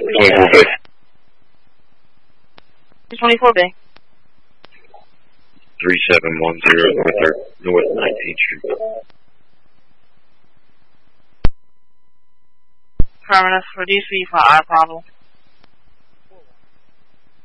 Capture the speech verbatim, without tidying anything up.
twenty-four Bay. twenty-four Bay. three seven one zero North, North nineteenth Street. Affirmative. For D C for eye problem.